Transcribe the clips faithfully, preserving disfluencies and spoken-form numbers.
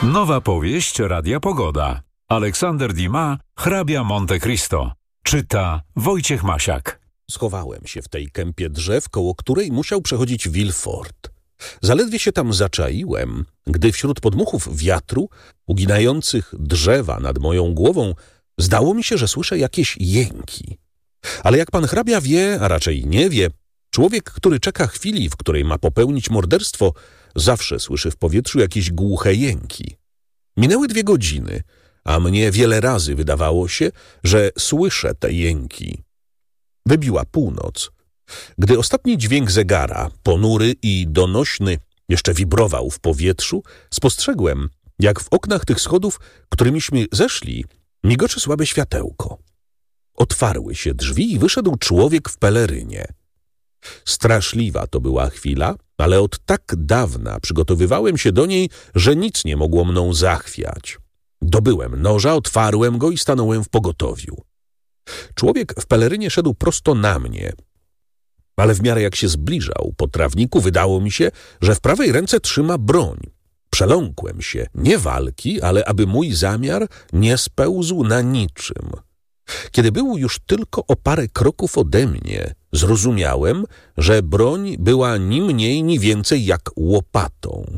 Nowa powieść Radia Pogoda. Aleksander Dumas, Hrabia Monte Cristo. Czyta Wojciech Masiak. Schowałem się w tej kępie drzew, koło której musiał przechodzić Villefort. Zaledwie się tam zaczaiłem, gdy wśród podmuchów wiatru, uginających drzewa nad moją głową, zdało mi się, że słyszę jakieś jęki. Ale jak pan hrabia wie, a raczej nie wie, człowiek, który czeka chwili, w której ma popełnić morderstwo, zawsze słyszy w powietrzu jakieś głuche jęki. Minęły dwie godziny, a mnie wiele razy wydawało się, że słyszę te jęki. Wybiła północ. Gdy ostatni dźwięk zegara, ponury i donośny, jeszcze wibrował w powietrzu, spostrzegłem, jak w oknach tych schodów, którymiśmy zeszli, migocze słabe światełko. Otwarły się drzwi i wyszedł człowiek w pelerynie. Straszliwa to była chwila, ale od tak dawna przygotowywałem się do niej, że nic nie mogło mną zachwiać. Dobyłem noża, otwarłem go i stanąłem w pogotowiu. Człowiek w pelerynie szedł prosto na mnie, ale w miarę jak się zbliżał po trawniku, wydało mi się, że w prawej ręce trzyma broń. Przeląkłem się, nie walki, ale aby mój zamiar nie spełzł na niczym. Kiedy był już tylko o parę kroków ode mnie, zrozumiałem, że broń była ni mniej, ni więcej jak łopatą.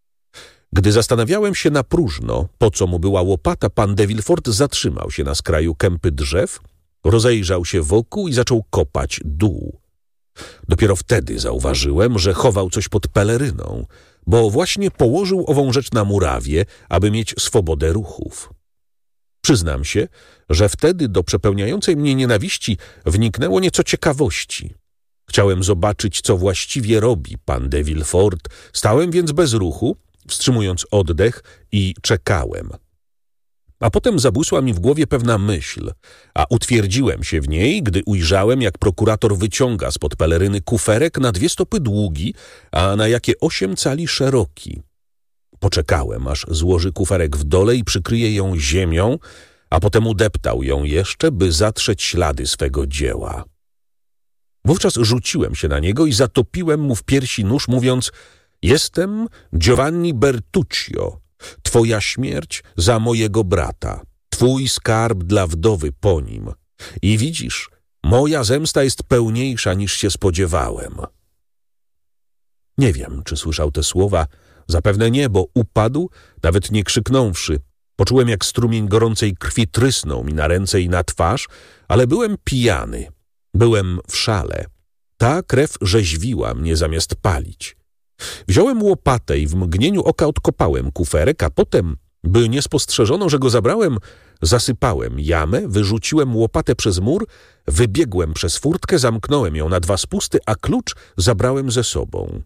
Gdy zastanawiałem się na próżno, po co mu była łopata, pan de Villefort zatrzymał się na skraju kępy drzew, rozejrzał się wokół i zaczął kopać dół. Dopiero wtedy zauważyłem, że chował coś pod peleryną, bo właśnie położył ową rzecz na murawie, aby mieć swobodę ruchów. Przyznam się, że wtedy do przepełniającej mnie nienawiści wniknęło nieco ciekawości. Chciałem zobaczyć, co właściwie robi pan de Villefort, stałem więc bez ruchu, wstrzymując oddech i czekałem. A potem zabłysła mi w głowie pewna myśl, a utwierdziłem się w niej, gdy ujrzałem, jak prokurator wyciąga spod peleryny kuferek na dwie stopy długi, a na jakie osiem cali szeroki. Poczekałem, aż złoży kuferek w dole i przykryje ją ziemią, a potem udeptał ją jeszcze, by zatrzeć ślady swego dzieła. Wówczas rzuciłem się na niego i zatopiłem mu w piersi nóż, mówiąc: „Jestem Giovanni Bertuccio, twoja śmierć za mojego brata, twój skarb dla wdowy po nim. I widzisz, moja zemsta jest pełniejsza niż się spodziewałem”. Nie wiem, czy słyszał te słowa. Zapewne nie, bo upadł, nawet nie krzyknąwszy. Poczułem, jak strumień gorącej krwi trysnął mi na ręce i na twarz, ale byłem pijany. Byłem w szale. Ta krew rzeźwiła mnie zamiast palić. Wziąłem łopatę i w mgnieniu oka odkopałem kuferek, a potem, by nie spostrzeżono, że go zabrałem, zasypałem jamę, wyrzuciłem łopatę przez mur, wybiegłem przez furtkę, zamknąłem ją na dwa spusty, a klucz zabrałem ze sobą.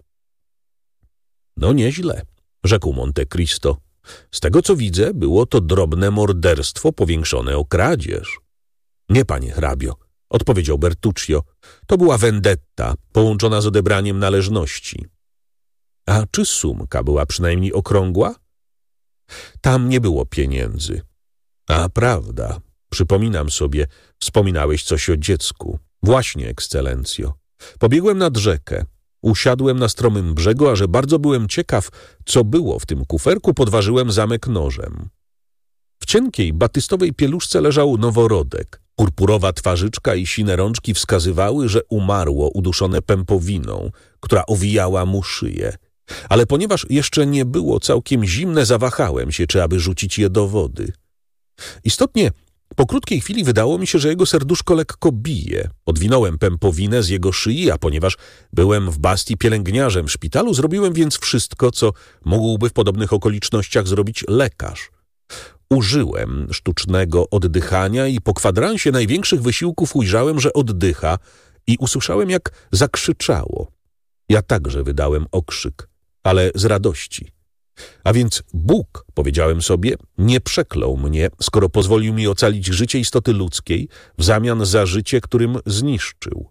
No nieźle, rzekł Monte Cristo. Z tego, co widzę, było to drobne morderstwo powiększone o kradzież. Nie, panie hrabio, odpowiedział Bertuccio. To była vendetta połączona z odebraniem należności. A czy sumka była przynajmniej okrągła? Tam nie było pieniędzy. A prawda, przypominam sobie, wspominałeś coś o dziecku. Właśnie, ekscelencjo. Pobiegłem nad rzekę. Usiadłem na stromym brzegu, a że bardzo byłem ciekaw, co było w tym kuferku, podważyłem zamek nożem. W cienkiej, batystowej pieluszce leżał noworodek. Purpurowa twarzyczka i sine rączki wskazywały, że umarło uduszone pępowiną, która owijała mu szyję. Ale ponieważ jeszcze nie było całkiem zimne, zawahałem się, czy aby rzucić je do wody. Istotnie, po krótkiej chwili wydało mi się, że jego serduszko lekko bije. Odwinąłem pępowinę z jego szyi, a ponieważ byłem w Bastii pielęgniarzem w szpitalu, zrobiłem więc wszystko, co mógłby w podobnych okolicznościach zrobić lekarz. Użyłem sztucznego oddychania i po kwadransie największych wysiłków ujrzałem, że oddycha, i usłyszałem, jak zakrzyczało. Ja także wydałem okrzyk, ale z radości. A więc Bóg, powiedziałem sobie, nie przeklął mnie, skoro pozwolił mi ocalić życie istoty ludzkiej w zamian za życie, którym zniszczył.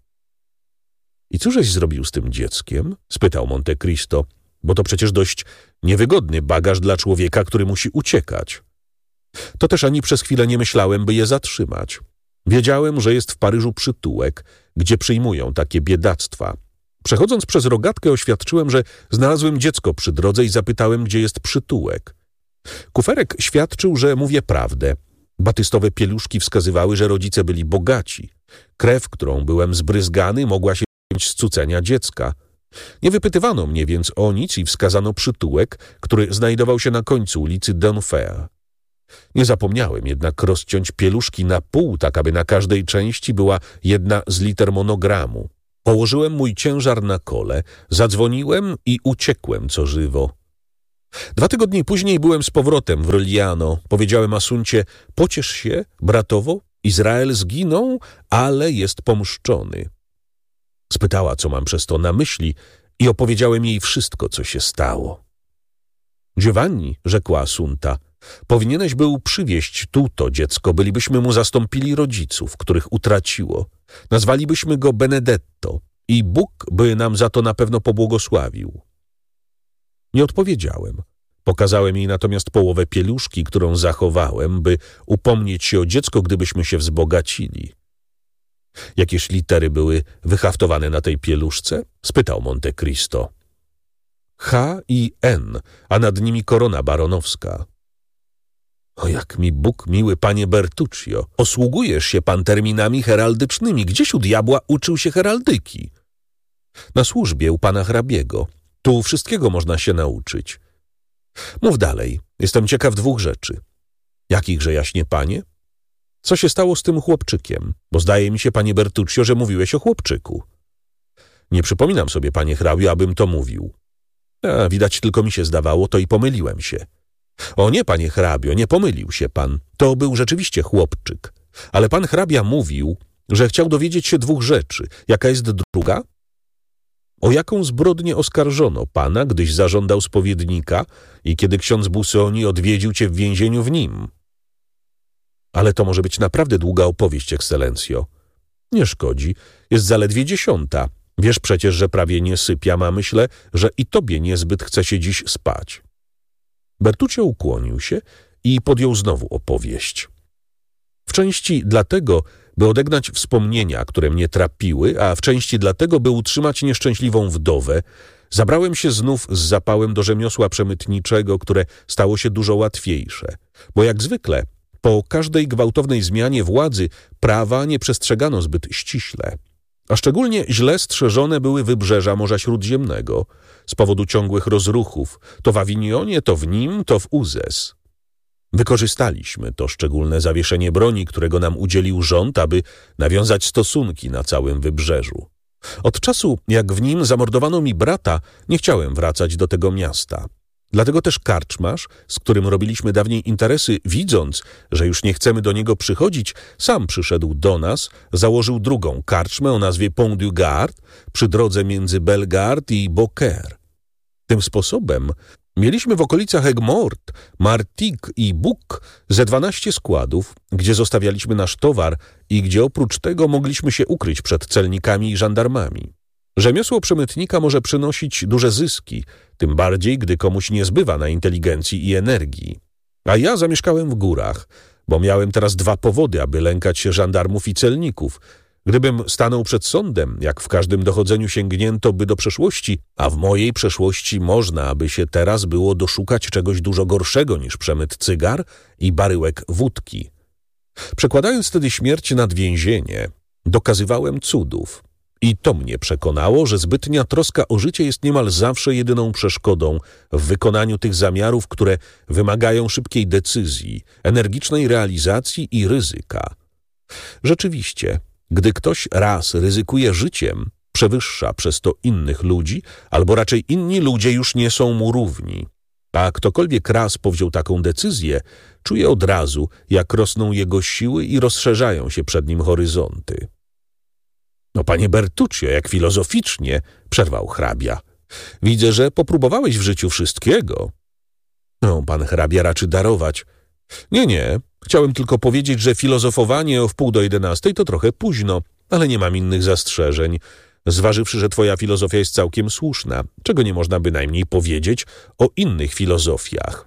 I cóżeś zrobił z tym dzieckiem? Spytał Monte Cristo, bo to przecież dość niewygodny bagaż dla człowieka, który musi uciekać. To też ani przez chwilę nie myślałem, by je zatrzymać. Wiedziałem, że jest w Paryżu przytułek, gdzie przyjmują takie biedactwa. Przechodząc przez rogatkę, oświadczyłem, że znalazłem dziecko przy drodze i zapytałem, gdzie jest przytułek. Kuferek świadczył, że mówię prawdę. Batystowe pieluszki wskazywały, że rodzice byli bogaci. Krew, którą byłem zbryzgany, mogła się wziąć z cucenia dziecka. Nie wypytywano mnie więc o nic i wskazano przytułek, który znajdował się na końcu ulicy Denfer. Nie zapomniałem jednak rozciąć pieluszki na pół, tak aby na każdej części była jedna z liter monogramu. Położyłem mój ciężar na kole, zadzwoniłem i uciekłem co żywo. Dwa tygodnie później byłem z powrotem w Roliano. Powiedziałem Asuncie: pociesz się, bratowo, Izrael zginął, ale jest pomszczony. Spytała, co mam przez to na myśli, i opowiedziałem jej wszystko, co się stało. Giovanni, rzekła Asunta, powinieneś był przywieźć tu to dziecko, bylibyśmy mu zastąpili rodziców, których utraciło. Nazwalibyśmy go Benedetto i Bóg by nam za to na pewno pobłogosławił. Nie odpowiedziałem. Pokazałem jej natomiast połowę pieluszki, którą zachowałem, by upomnieć się o dziecko, gdybyśmy się wzbogacili. Jakież litery były wyhaftowane na tej pieluszce? Spytał Monte Cristo. H i N, a nad nimi korona baronowska. O, jak mi Bóg miły, panie Bertuccio. Posługujesz się pan terminami heraldycznymi. Gdzieś u diabła uczył się heraldyki? Na służbie u pana hrabiego. Tu wszystkiego można się nauczyć. Mów dalej. Jestem ciekaw dwóch rzeczy. Jakichże, jaśnie panie? Co się stało z tym chłopczykiem? Bo zdaje mi się, panie Bertuccio, że mówiłeś o chłopczyku. Nie przypominam sobie, panie hrabio, abym to mówił. A, widać, tylko mi się zdawało, to i pomyliłem się. O nie, panie hrabio, nie pomylił się pan. To był rzeczywiście chłopczyk. Ale pan hrabia mówił, że chciał dowiedzieć się dwóch rzeczy. Jaka jest druga? O jaką zbrodnię oskarżono pana, gdyś zażądał spowiednika i kiedy ksiądz Busoni odwiedził cię w więzieniu w nim? Ale to może być naprawdę długa opowieść, ekscelencjo. Nie szkodzi. Jest zaledwie dziesiąta. Wiesz przecież, że prawie nie sypiam, a myślę, że i tobie niezbyt chce się dziś spać. Bertuccio ukłonił się i podjął znowu opowieść. W części dlatego, by odegnać wspomnienia, które mnie trapiły, a w części dlatego, by utrzymać nieszczęśliwą wdowę, zabrałem się znów z zapałem do rzemiosła przemytniczego, które stało się dużo łatwiejsze, bo jak zwykle po każdej gwałtownej zmianie władzy prawa nie przestrzegano zbyt ściśle, a szczególnie źle strzeżone były wybrzeża Morza Śródziemnego z powodu ciągłych rozruchów, to w Awinionie, to w Nim, to w Uzes. Wykorzystaliśmy to szczególne zawieszenie broni, którego nam udzielił rząd, aby nawiązać stosunki na całym wybrzeżu. Od czasu, jak w nim zamordowano mi brata, nie chciałem wracać do tego miasta. Dlatego też karczmarz, z którym robiliśmy dawniej interesy, widząc, że już nie chcemy do niego przychodzić, sam przyszedł do nas, założył drugą karczmę o nazwie Pont du Gard przy drodze między Bellegarde i Beaucaire. Tym sposobem mieliśmy w okolicach Aigues-Mortes, Martigues i Bouc ze dwanaście składów, gdzie zostawialiśmy nasz towar i gdzie oprócz tego mogliśmy się ukryć przed celnikami i żandarmami. Rzemiosło przemytnika może przynosić duże zyski, tym bardziej, gdy komuś nie zbywa na inteligencji i energii. A ja zamieszkałem w górach, bo miałem teraz dwa powody, aby lękać się żandarmów i celników. Gdybym stanął przed sądem, jak w każdym dochodzeniu sięgnięto by do przeszłości, a w mojej przeszłości można, aby się teraz było doszukać czegoś dużo gorszego niż przemyt cygar i baryłek wódki. Przekładając wtedy śmierć nad więzienie, dokazywałem cudów. I to mnie przekonało, że zbytnia troska o życie jest niemal zawsze jedyną przeszkodą w wykonaniu tych zamiarów, które wymagają szybkiej decyzji, energicznej realizacji i ryzyka. Rzeczywiście, gdy ktoś raz ryzykuje życiem, przewyższa przez to innych ludzi, albo raczej inni ludzie już nie są mu równi. A ktokolwiek raz powziął taką decyzję, czuje od razu, jak rosną jego siły i rozszerzają się przed nim horyzonty. No, panie Bertuccio, jak filozoficznie, przerwał hrabia. Widzę, że popróbowałeś w życiu wszystkiego. No, pan hrabia raczy darować. Nie, nie, chciałem tylko powiedzieć, że filozofowanie o wpół do jedenastej to trochę późno, ale nie mam innych zastrzeżeń, zważywszy, że twoja filozofia jest całkiem słuszna, czego nie można bynajmniej powiedzieć o innych filozofiach.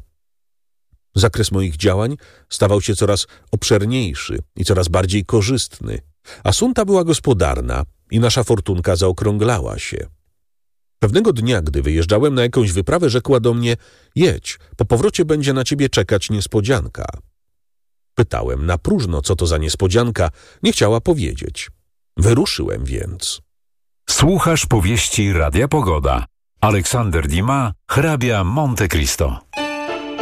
Zakres moich działań stawał się coraz obszerniejszy i coraz bardziej korzystny. Asunta była gospodarna i nasza fortunka zaokrąglała się. Pewnego dnia, gdy wyjeżdżałem na jakąś wyprawę, rzekła do mnie: jedź, po powrocie będzie na ciebie czekać niespodzianka. Pytałem na próżno, co to za niespodzianka, nie chciała powiedzieć. Wyruszyłem więc. Słuchasz powieści Radia Pogoda. Aleksander Dumas, hrabia Monte Cristo.